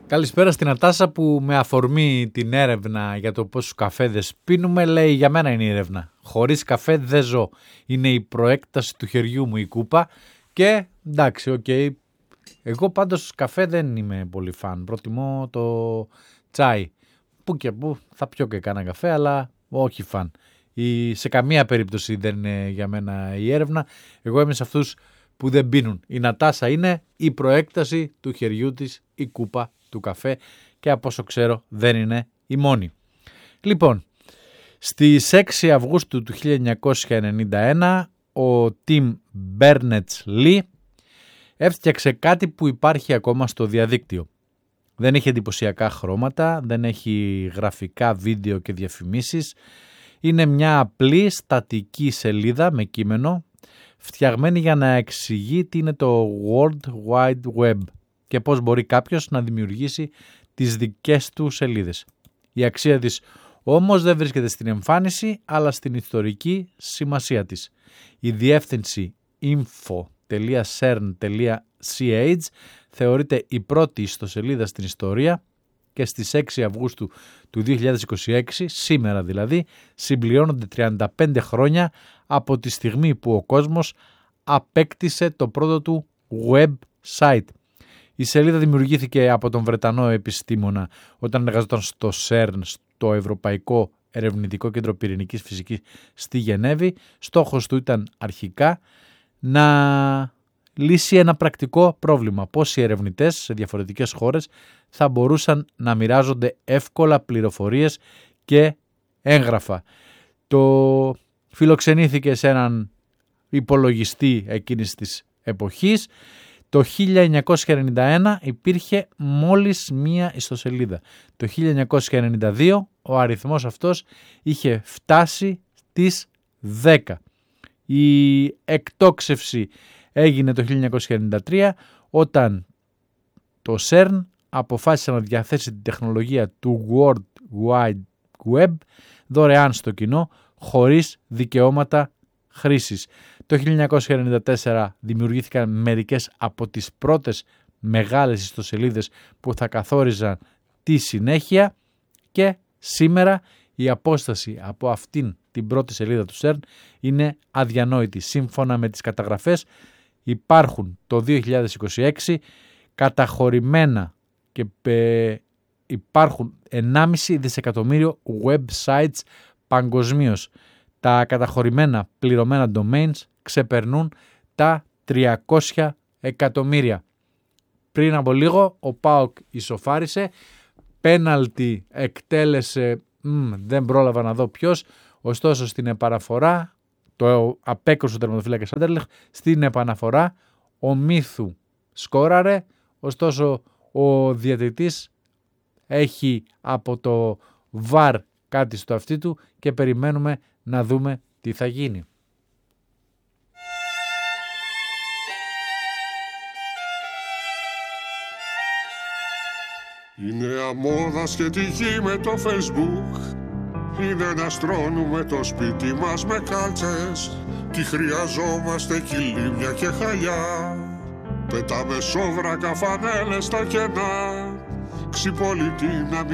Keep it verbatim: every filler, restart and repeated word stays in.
Καλησπέρα στην Νατάσα που με αφορμή την έρευνα για το πόσους καφέδες πίνουμε λέει για μένα είναι η έρευνα. Χωρίς καφέ δεν ζω. Είναι η προέκταση του χεριού μου η κούπα και εντάξει, οκ. Okay. Εγώ πάντως καφέ δεν είμαι πολύ φαν. Προτιμώ το τσάι. Πού και πού θα πιω και κάνα καφέ αλλά όχι φαν. Η, σε καμία περίπτωση δεν είναι για μένα η έρευνα. Εγώ είμαι σε αυτούς που δεν πίνουν. Η Νατάσα είναι η προέκταση του χεριού της η κούπα του καφέ και από όσο ξέρω δεν είναι η μόνη. Λοιπόν, στις έξι Αυγούστου του χίλια εννιακόσια ενενήντα ένα ο Tim Berners-Lee έφτιαξε κάτι που υπάρχει ακόμα στο διαδίκτυο. Δεν έχει εντυπωσιακά χρώματα, δεν έχει γραφικά, βίντεο και διαφημίσεις. Είναι μια απλή στατική σελίδα με κείμενο φτιαγμένη για να εξηγεί τι είναι το World Wide Web και πώς μπορεί κάποιος να δημιουργήσει τις δικές του σελίδες. Η αξία της όμως δεν βρίσκεται στην εμφάνιση αλλά στην ιστορική σημασία της. Η διεύθυνση info τελεία cern τελεία c h θεωρείται η πρώτη ιστοσελίδα στην ιστορία και στις έξι Αυγούστου του δύο χιλιάδες είκοσι έξι, σήμερα δηλαδή, συμπληρώνονται τριάντα πέντε χρόνια από τη στιγμή που ο κόσμος απέκτησε το πρώτο του website. Η σελίδα δημιουργήθηκε από τον Βρετανό επιστήμονα όταν εργαζόταν στο σέρν, στο Ευρωπαϊκό Ερευνητικό Κέντρο Πυρηνικής Φυσικής στη Γενέβη. Στόχος του ήταν αρχικά να λύσει ένα πρακτικό πρόβλημα. Πώς οι ερευνητές σε διαφορετικές χώρες θα μπορούσαν να μοιράζονται εύκολα πληροφορίες και έγγραφα. Το φιλοξενήθηκε σε έναν υπολογιστή εκείνης της εποχής. Το χίλια εννιακόσια ενενήντα ένα υπήρχε μόλις μία ιστοσελίδα. Το χίλια εννιακόσια ενενήντα δύο ο αριθμός αυτός είχε φτάσει στις δέκα. Η εκτόξευση έγινε το χίλια εννιακόσια ενενήντα τρία όταν το σέρν αποφάσισε να διαθέσει την τεχνολογία του World Wide Web δωρεάν στο κοινό χωρίς δικαιώματα χρήσης. Το χίλια εννιακόσια ενενήντα τέσσερα δημιουργήθηκαν μερικές από τις πρώτες μεγάλες ιστοσελίδες που θα καθόριζαν τη συνέχεια και σήμερα η απόσταση από αυτήν την πρώτη σελίδα του σέρν είναι αδιανόητη. Σύμφωνα με τις καταγραφές υπάρχουν το δύο χιλιάδες είκοσι έξι καταχωρημένα και πε, υπάρχουν ενάμιση δισεκατομμύριο websites παγκοσμίως. Τα καταχωρημένα πληρωμένα domains ξεπερνούν τα τριακόσια εκατομμύρια. Πριν από λίγο ο ΠΑΟΚ ισοφάρισε, πέναλτι εκτέλεσε, μ, δεν πρόλαβα να δω ποιος, ωστόσο στην επαναφορά, το απέκρουσε ο τερματοφύλακας Άντερλεχ, στην επαναφορά ο Μίθου σκόραρε, ωστόσο ο διαιτητής έχει από το βαρ κάτι στο αυτί του και περιμένουμε να δούμε τι θα γίνει. Η νέα μόδα σχετική με το Facebook είναι να στρώνουμε το σπίτι μας με κάλτσες. Τι χρειαζόμαστε κυλίμια και χαλιά. Πετάμε σόβρακα, φανέλες στα κενά. Ξυπολιτή να